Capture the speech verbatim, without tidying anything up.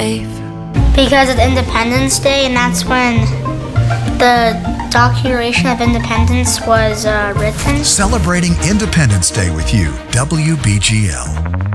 life. Because it's Independence Day, and that's when the Declaration of Independence was uh, written. Celebrating Independence Day with you, W B G L.